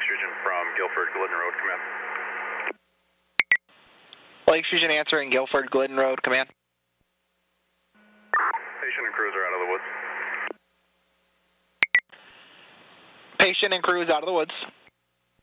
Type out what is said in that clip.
Extrusion from Guilford, Glidden Road, command. Lake Extrusion answering Guilford, Glidden Road, command. Patient and crews are out of the woods. Patient and crews out of the woods.